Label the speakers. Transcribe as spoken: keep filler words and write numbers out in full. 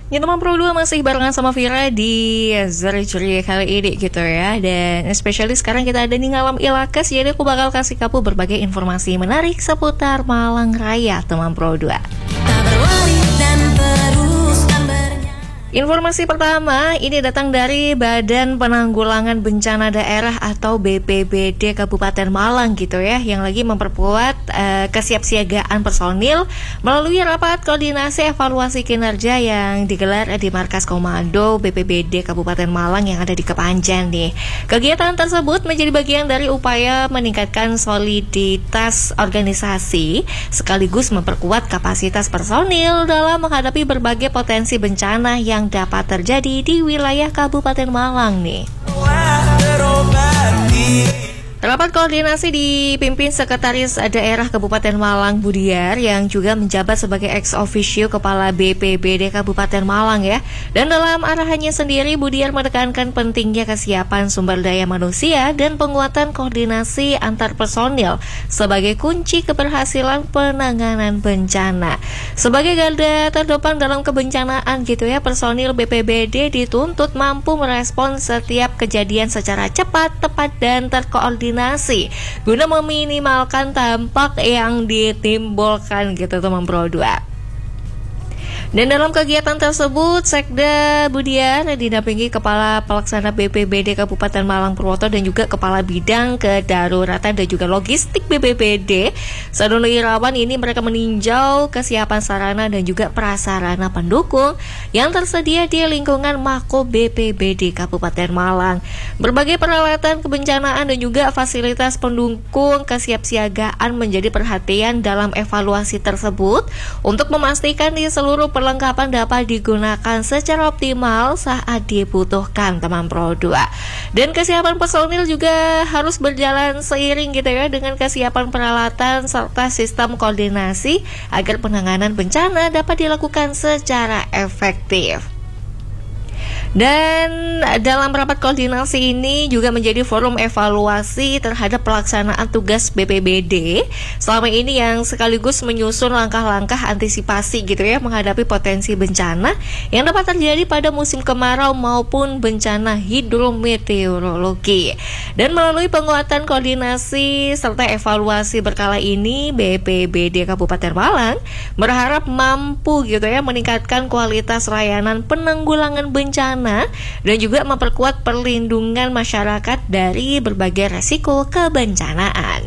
Speaker 1: Ya teman Pro dua masih barengan sama Vira di Zari-Curi kali ini gitu ya. Dan especially sekarang kita ada di Ngalam Ilakes. Jadi aku bakal kasih kamu berbagai informasi menarik seputar Malang Raya teman Pro dua. Informasi pertama ini datang dari Badan Penanggulangan Bencana Daerah atau B P B D Kabupaten Malang gitu ya, yang lagi memperkuat uh, kesiapsiagaan personil melalui rapat koordinasi evaluasi kinerja yang digelar di Markas Komando B P B D Kabupaten Malang yang ada di Kepanjen nih. Kegiatan tersebut menjadi bagian dari upaya meningkatkan soliditas organisasi sekaligus memperkuat kapasitas personil dalam menghadapi berbagai potensi bencana yang dapat terjadi di wilayah Kabupaten Malang nih. Rapat koordinasi dipimpin Sekretaris Daerah Kabupaten Malang Budiar yang juga menjabat sebagai ex officio Kepala B P B D Kabupaten Malang ya. Dan dalam arahannya sendiri Budiar menekankan pentingnya kesiapan sumber daya manusia dan penguatan koordinasi antar personil sebagai kunci keberhasilan penanganan bencana. Sebagai garda terdepan dalam kebencanaan gitu ya, personil B P B D dituntut mampu merespons setiap kejadian secara cepat, tepat dan terkoordinasi guna meminimalkan dampak yang ditimbulkan gitu teman Pro dua. Dan dalam kegiatan tersebut, Sekda Budiar didampingi Kepala Pelaksana B P B D Kabupaten Malang Purwoto dan juga Kepala Bidang Kedaruratan dan juga Logistik B P B D Sadono Irawan. Ini mereka meninjau kesiapan sarana dan juga prasarana pendukung yang tersedia di lingkungan Mako B P B D Kabupaten Malang. Berbagai peralatan kebencanaan dan juga fasilitas pendukung kesiapsiagaan menjadi perhatian dalam evaluasi tersebut untuk memastikan di seluruh perlengkapan dapat digunakan secara optimal saat dibutuhkan teman Pro dua. Dan kesiapan personil juga harus berjalan seiring gitu ya dengan kesiapan peralatan serta sistem koordinasi agar penanganan bencana dapat dilakukan secara efektif. Dan dalam rapat koordinasi ini juga menjadi forum evaluasi terhadap pelaksanaan tugas B P B D selama ini yang sekaligus menyusun langkah-langkah antisipasi gitu ya menghadapi potensi bencana yang dapat terjadi pada musim kemarau maupun bencana hidrometeorologi. Dan melalui penguatan koordinasi serta evaluasi berkala ini, B P B D Kabupaten Malang berharap mampu gitu ya meningkatkan kualitas layanan penanggulangan bencana dan juga memperkuat perlindungan masyarakat dari berbagai resiko kebencanaan.